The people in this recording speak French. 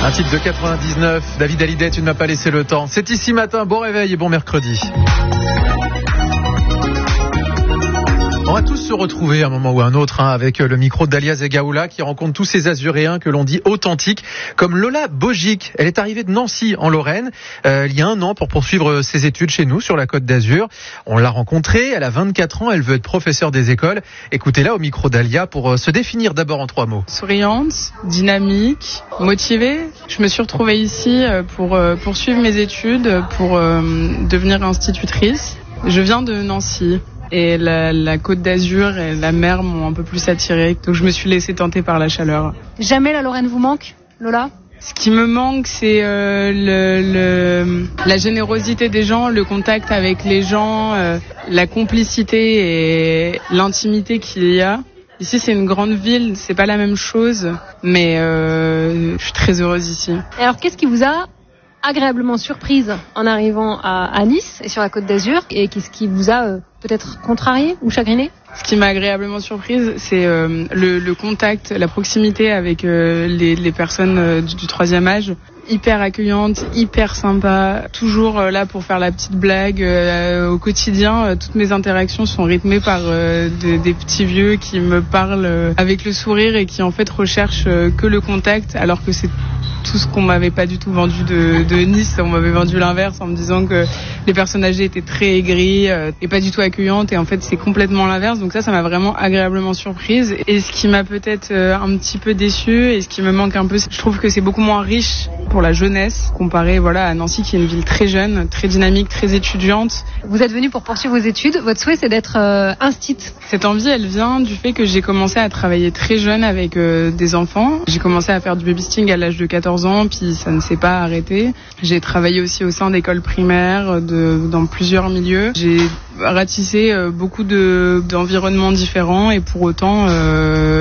Un titre de 99, David Hallyday, tu ne m'as pas laissé le temps. C'est ici matin, bon réveil et bon mercredi. On va tous se retrouver à un moment ou à un autre avec le micro d'Alia Zegaoula qui rencontre tous ces Azuréens que l'on dit authentiques, comme Lola Bogic. Elle est arrivée de Nancy en Lorraine il y a un an pour poursuivre ses études chez nous sur la Côte d'Azur. On l'a rencontrée, elle a 24 ans, elle veut être professeure des écoles. Écoutez-la au micro d'Alia pour se définir d'abord en 3 mots. Souriante, dynamique, motivée. Je me suis retrouvée ici pour poursuivre mes études, pour devenir institutrice. Je viens de Nancy. Et la Côte d'Azur et la mer m'ont un peu plus attirée. Donc je me suis laissée tenter par la chaleur. Jamais la Lorraine vous manque, Lola ? Ce qui me manque, c'est la générosité des gens, le contact avec les gens, la complicité et l'intimité qu'il y a. Ici, c'est une grande ville, c'est pas la même chose, mais je suis très heureuse ici. Et alors, qu'est-ce qui vous a agréablement surprise en arrivant à Nice et sur la Côte d'Azur, et qu'est-ce qui vous a peut-être contrarié ou chagriné ? Ce qui m'a agréablement surprise, c'est le contact, la proximité avec les personnes du 3e âge. Hyper accueillante, hyper sympa, toujours là pour faire la petite blague. Au quotidien, toutes mes interactions sont rythmées par des petits vieux qui me parlent avec le sourire et qui en fait recherchent que le contact, alors que c'est tout ce qu'on m'avait pas du tout vendu de Nice. On m'avait vendu l'inverse en me disant que les personnes âgées étaient très aigries et pas du tout accueillantes, et en fait c'est complètement l'inverse. Donc ça m'a vraiment agréablement surprise. Et ce qui m'a peut-être un petit peu déçue et ce qui me manque un peu, je trouve que c'est beaucoup moins riche pour la jeunesse comparé à Nancy, qui est une ville très jeune, très dynamique, très étudiante. Vous êtes venu pour poursuivre vos études. Votre souhait, c'est d'être instit. Cette envie, elle vient du fait que j'ai commencé à travailler très jeune avec des enfants. J'ai commencé à faire du babysitting à l'âge de 14 ans, puis ça ne s'est pas arrêté. J'ai travaillé aussi au sein d'écoles primaires, dans plusieurs milieux. J'ai ratissé beaucoup d'environnements différents, et pour autant